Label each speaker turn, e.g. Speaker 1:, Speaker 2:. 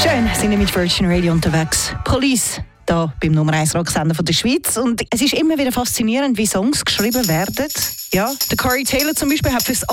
Speaker 1: Schön, sind wir mit Virgin Radio unterwegs. Police, hier beim Nummer 1 Rocksender der Schweiz. Und es ist immer wieder faszinierend, wie Songs geschrieben werden. Ja, der Corey Taylor zum Beispiel hat fürs